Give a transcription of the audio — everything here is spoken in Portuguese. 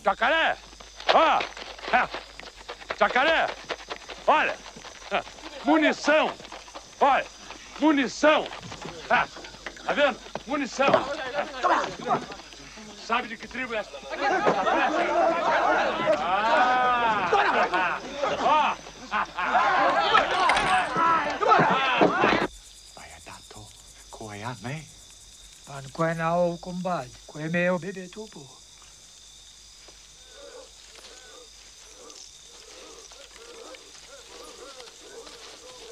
Jacaré! Ó! Jacaré! Olha! Munição! Olha! Munição! Tá vendo? Munição! Sabe de que tribo é essa? Pan quenao kumbad, quemeo bebe tupo.